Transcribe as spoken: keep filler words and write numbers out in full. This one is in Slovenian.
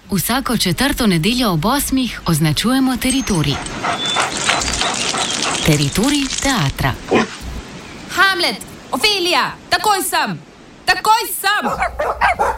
Vsako četrto nedeljo ob osmih označujemo teritorij. Teritorij teatra. Hamlet, Ofelija, takoj sem! Takoj sem!